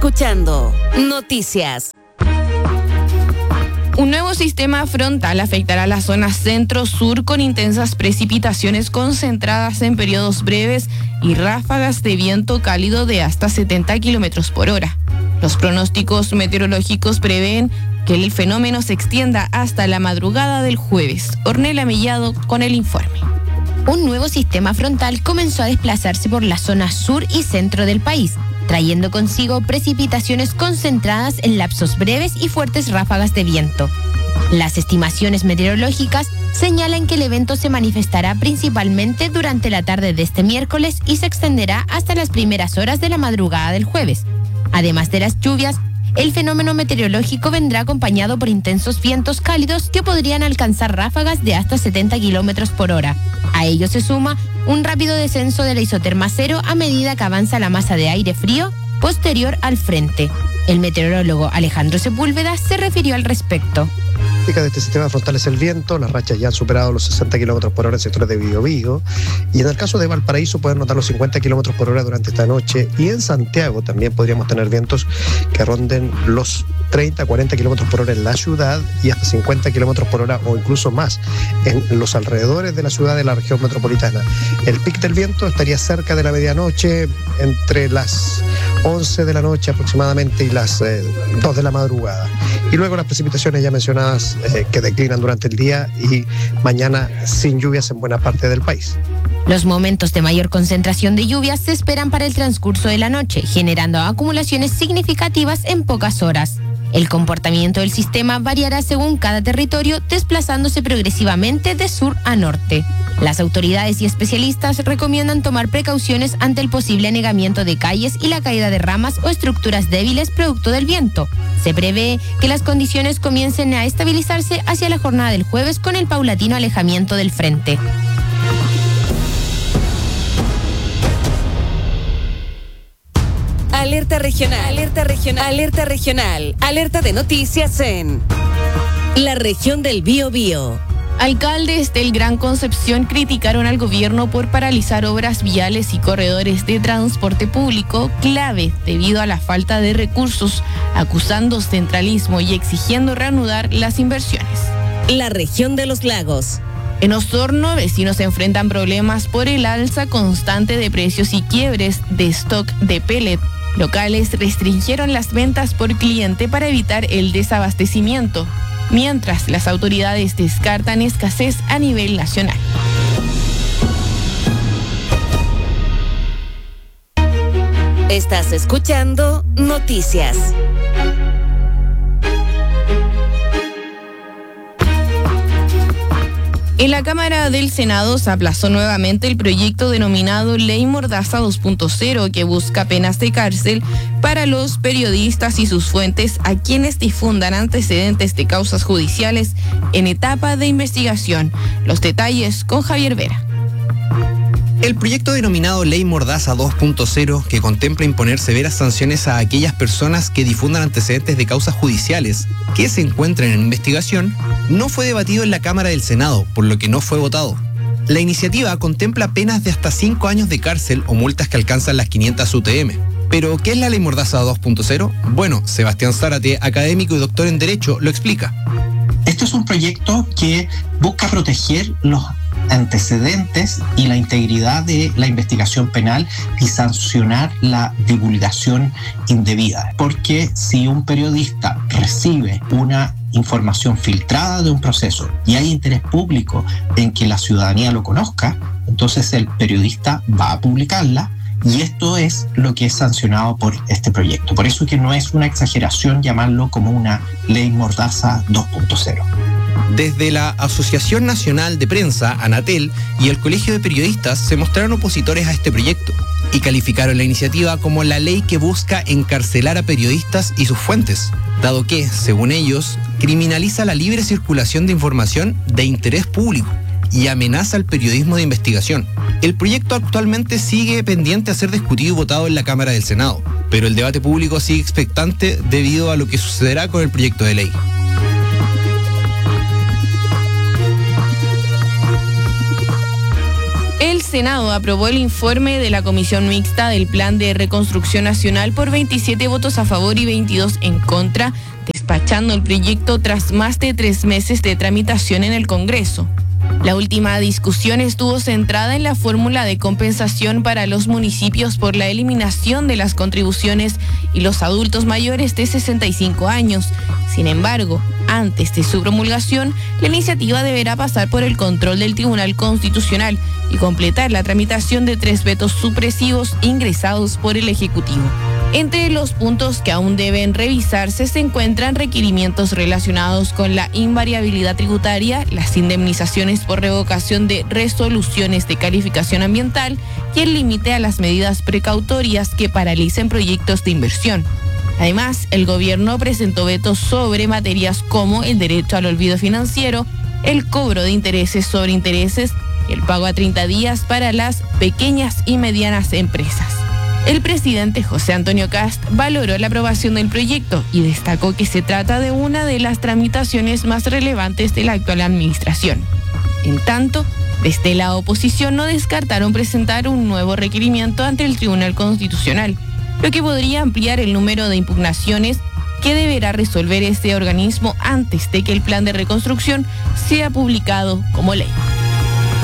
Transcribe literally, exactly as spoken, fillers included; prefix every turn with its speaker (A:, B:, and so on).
A: escuchando Noticias.
B: Un nuevo sistema frontal afectará la zona centro-sur con intensas precipitaciones concentradas en periodos breves y ráfagas de viento cálido de hasta setenta kilómetros por hora. Los pronósticos meteorológicos prevén que el fenómeno se extienda hasta la madrugada del jueves. Ornella Mellado con el informe.
C: Un nuevo sistema frontal comenzó a desplazarse por la zona sur y centro del país, trayendo consigo precipitaciones concentradas en lapsos breves y fuertes ráfagas de viento. Las estimaciones meteorológicas señalan que el evento se manifestará principalmente durante la tarde de este miércoles y se extenderá hasta las primeras horas de la madrugada del jueves. Además de las lluvias, el fenómeno meteorológico vendrá acompañado por intensos vientos cálidos que podrían alcanzar ráfagas de hasta setenta kilómetros por hora. A ello se suma un rápido descenso de la isoterma cero a medida que avanza la masa de aire frío posterior al frente. El meteorólogo Alejandro Sepúlveda se refirió al respecto.
D: La característica de este sistema frontal es el viento. Las rachas ya han superado los sesenta kilómetros por hora en sectores de Biobío, y en el caso de Valparaíso pueden notar los cincuenta kilómetros por hora durante esta noche, y en Santiago también podríamos tener vientos que ronden los treinta a cuarenta kilómetros por hora en la ciudad y hasta cincuenta kilómetros por hora o incluso más en los alrededores de la ciudad de la región metropolitana. El pic del viento estaría cerca de la medianoche, entre las once de la noche aproximadamente y las eh, dos de la madrugada. Y luego las precipitaciones ya mencionadas eh, que declinan durante el día y mañana sin lluvias en buena parte del país.
C: Los momentos de mayor concentración de lluvias se esperan para el transcurso de la noche, generando acumulaciones significativas en pocas horas. El comportamiento del sistema variará según cada territorio, desplazándose progresivamente de sur a norte. Las autoridades y especialistas recomiendan tomar precauciones ante el posible anegamiento de calles y la caída de ramas o estructuras débiles producto del viento. Se prevé que las condiciones comiencen a estabilizarse hacia la jornada del jueves con el paulatino alejamiento del frente.
A: Alerta regional, alerta regional, alerta regional, alerta de noticias en la región del Biobío.
B: Alcaldes del Gran Concepción criticaron al gobierno por paralizar obras viales y corredores de transporte público clave debido a la falta de recursos, acusando centralismo y exigiendo reanudar las inversiones.
A: La región de los lagos.
B: En Osorno, vecinos enfrentan problemas por el alza constante de precios y quiebres de stock de pellet. Locales restringieron las ventas por cliente para evitar el desabastecimiento, mientras las autoridades descartan escasez a nivel nacional.
A: Estás escuchando Noticias.
B: En la Cámara del Senado se aplazó nuevamente el proyecto denominado Ley Mordaza dos punto cero, que busca penas de cárcel para los periodistas y sus fuentes a quienes difundan antecedentes de causas judiciales en etapa de investigación. Los detalles con Javier Vera.
E: El proyecto denominado Ley Mordaza dos punto cero, que contempla imponer severas sanciones a aquellas personas que difundan antecedentes de causas judiciales que se encuentren en investigación, no fue debatido en la Cámara del Senado, por lo que no fue votado. La iniciativa contempla penas de hasta cinco años de cárcel o multas que alcanzan las quinientas U T M. ¿Pero qué es la Ley Mordaza dos punto cero? Bueno, Sebastián Zárate, académico y doctor en Derecho, lo explica.
F: Este es un proyecto que busca proteger los antecedentes y la integridad de la investigación penal y sancionar la divulgación indebida. Porque si un periodista recibe una información filtrada de un proceso y hay interés público en que la ciudadanía lo conozca, entonces el periodista va a publicarla, y esto es lo que es sancionado por este proyecto. Por eso que no es una exageración llamarlo como una Ley Mordaza dos punto cero.
E: Desde la Asociación Nacional de Prensa, Anatel, y el Colegio de Periodistas se mostraron opositores a este proyecto y calificaron la iniciativa como la ley que busca encarcelar a periodistas y sus fuentes, dado que, según ellos, criminaliza la libre circulación de información de interés público y amenaza al periodismo de investigación. El proyecto actualmente sigue pendiente a ser discutido y votado en la Cámara del Senado, pero el debate público sigue expectante debido a lo que sucederá con el proyecto de ley.
B: El Senado aprobó el informe de la Comisión Mixta del Plan de Reconstrucción Nacional por veintisiete votos a favor y veintidós en contra, despachando el proyecto tras más de tres meses de tramitación en el Congreso. La última discusión estuvo centrada en la fórmula de compensación para los municipios por la eliminación de las contribuciones y los adultos mayores de sesenta y cinco años. Sin embargo, antes de su promulgación, la iniciativa deberá pasar por el control del Tribunal Constitucional y completar la tramitación de tres vetos supresivos ingresados por el Ejecutivo. Entre los puntos que aún deben revisarse se encuentran requerimientos relacionados con la invariabilidad tributaria, las indemnizaciones por revocación de resoluciones de calificación ambiental y el límite a las medidas precautorias que paralicen proyectos de inversión. Además, el gobierno presentó vetos sobre materias como el derecho al olvido financiero, el cobro de intereses sobre intereses y el pago a treinta días para las pequeñas y medianas empresas. El presidente José Antonio Kast valoró la aprobación del proyecto y destacó que se trata de una de las tramitaciones más relevantes de la actual administración. En tanto, desde la oposición no descartaron presentar un nuevo requerimiento ante el Tribunal Constitucional, lo que podría ampliar el número de impugnaciones que deberá resolver este organismo antes de que el plan de reconstrucción sea publicado como ley.